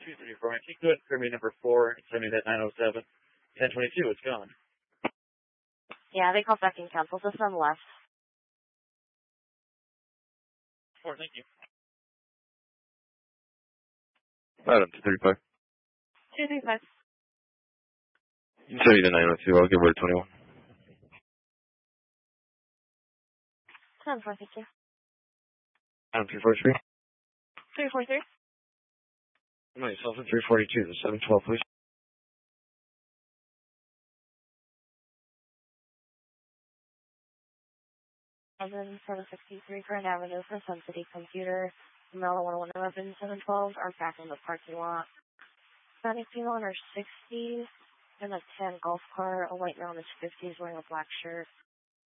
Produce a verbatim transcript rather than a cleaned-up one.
two three four. If you could, clear me number four and send me that nine oh seven. ten twenty-two, it's gone. Yeah, they called back and canceled. This one left. Four, thank you. Adam, two thirty-five. two thirty-five. You send me the nine oh two. I'll give her a twenty-one. ten four, thank you. Adam, three forty-three. three forty-three. No, yourself at three forty-two. The seven twelve, please. seven sixty-three Grand Avenue for Sun City Computer. Mel one one eleven seven twelve are back in the parking lot. Spanish female in her sixties and a tan golf car. A white male in his fifties wearing a black shirt.